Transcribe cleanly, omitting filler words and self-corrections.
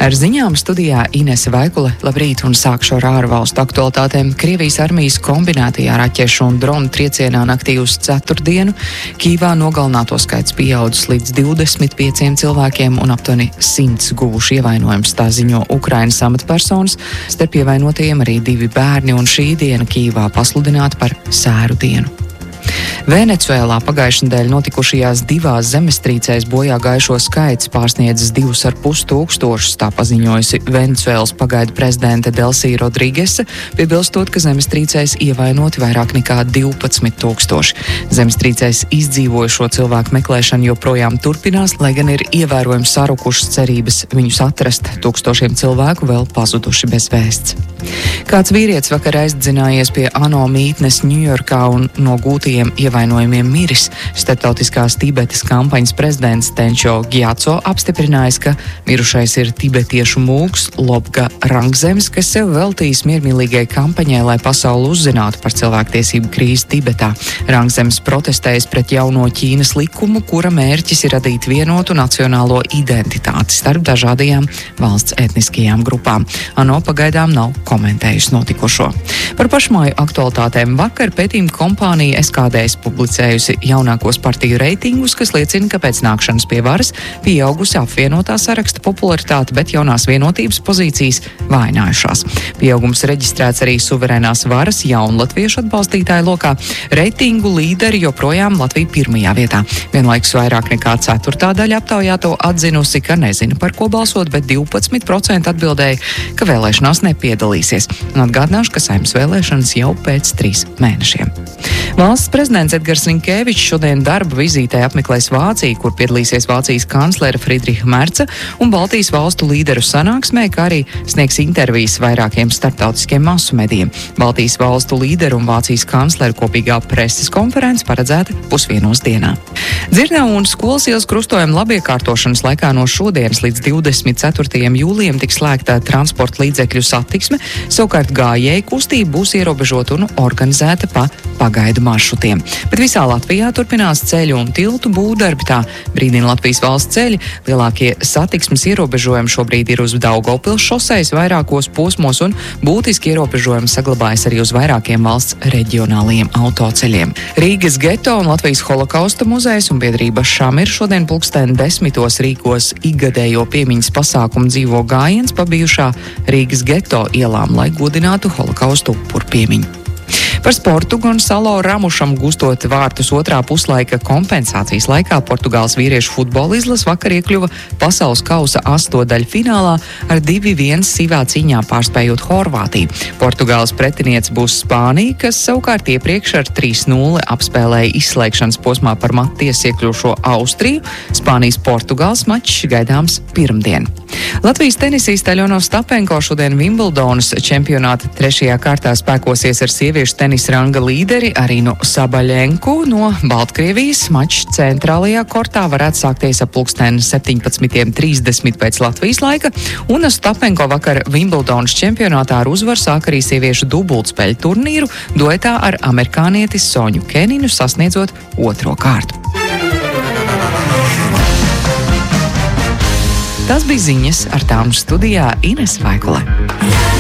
Ar ziņām studijā Inese Vaikule. Labrīt, un sākšu ar ārvalstu aktualitātēm. Krievijas armijas kombinētajā raķešu un dronu triecienā naktī uz ceturtdienu Kīvā nogalināto skaits pieaudzis līdz 25 cilvēkiem un aptuveni 100 guvuši ievainojums, tā ziņo Ukrainas amatpersonas. Starp ievainotajiem arī 2 bērni, un šī diena Kīvā pasludināta par sēru dienu. Venecuēlā pagājušajā nedēļā notikušajās 2 zemestrīcēs bojā gājušo skaits pārsniedzis 2,5 tūkstošus, tā paziņojusi Venecuēlas pagaidu prezidente Delsija Rodrīgese, piebilstot, ka zemestrīcēs ievainoti vairāk nekā 12 tūkstoši. Zemestrīcēs izdzīvojušo cilvēku meklēšana joprojām turpinās, lai gan ir ievērojami sarukušas cerības viņus atrast. Tūkstošiem cilvēku vēl pazuduši bez vēsts. Kāds vīrietis vakar aizdedzinājies pie ANO mītnes Ņujorkā un no gūtajiem ievainojumiem miris. Starptautiskās Tibetas kampaņas prezidents Tenčo Gyatso apstiprinājis, ka mirušais ir tibetiešu mūks Lobga Rangzems, kas sev veltījis miermīlīgai kampaņai, lai pasauli uzzinātu par cilvēktiesību krīzi Tibetā. Rangzems protestējas pret jauno Ķīnas likumu, kura mērķis ir radīt vienotu nacionālo identitāti starp dažādajām valsts etniskajām grupām. ANO pagaidām nav komentējusi notikušo. Par pašmāju aktualitātēm vakar pētījuma kompānija SKDS publicējusi jaunākos partiju reitingus, kas liecina, ka pēc nākšanas pie varas pieaugusi apvienotā saraksta popularitāte, bet jaunās vienotības pozīcijas vājinājušās. Pieaugums reģistrēts arī suverēnās varas jaunlatviešu atbalstītāju lokā. Reitingu līderi joprojām Latvija 1. vietā. Vienlaikus vairāk nekā 1/4 daļa aptaujāto atzinusi, ka nezina, par ko balsot, bet 12% atbildēja, ka vēlēšanās nepiedalīsies. Un atgādināšu, ka Saeimas vēlēšanas jau pēc 3 mēnešiem. Valsts prezidents Edgars Rinkēvičs šodien darba vizītē apmeklēs Vāciju, kur piedalīsies Vācijas kanclere Friedriha Merca un Baltijas valstu līderu sanāksmē, kā arī sniegs intervijas vairākiem starptautiskiem masu medijiem. Baltijas valstu līderu un Vācijas kancleru kopīgā preses konference paredzēta 1:30 dienā. Dzirnavu un skolas ielas krustojuma labiekārtošanas laikā no šodienas līdz 24. jūlijam tiks slēgta transporta līdzekļu satiksme, savukārt gājēju kustība būs ierobežota un organizēta pa pagaidu maršrutiem. Bet visā Latvijā turpinās ceļu un tiltu būvdarbi, tā brīdina Latvijas valsts ceļi. Lielākie satiksmes ierobežojumi šobrīd ir uz Daugavpils šosejas vairākos posmos, un būtiski ierobežojumi saglabājas arī uz vairākiem valsts reģionālajiem autoceļiem. Rīgas geto un Latvijas holokausta muzejs un biedrība Šamir šodien 10:00 rīkos ikgadējo piemiņas pasākumu dzīvo gājiens pa bijušā Rīgas geto ielām, lai godinātu holokausta upuru piemiņu. Par sportu Gonzalo Ramušam gustot vārtus otrā puslaika kompensācijas laikā Portugāles vīriešu futbola izlase vakar iekļuva pasaules kausa astotdaļfinālā ar 2:1 sīvā cīņā pārspējot Horvātiju. Portugāles pretiniece būs Spānija, kas savukārt iepriekš ar 3:0 apspēlēja izslēgšanas posmā par matu tiesu iekļuvušo Austriju. Spānijas-Portugāles mačs gaidāms pirmdien. Latvijas tenisiste Aļona Ostapenko šodien Vimbeldonas čempionāta 3. kārtā spēkosies ar sieviešu tenisa ranga līderi Arinu Sabaļenku no Baltkrievijas. Mačs centrālajā kortā varētu sākties ap 17:30 pēc Latvijas laika, un Ostapenko vakar Vimbeldonas čempionātā ar uzvaru sāk arī sieviešu dubultspēļu turnīru duetā ar amerikānieti Soņu Keninu, sasniedzot 2. kārtu. Tas bija ziņas, ar tām studijā Inese Vaikule.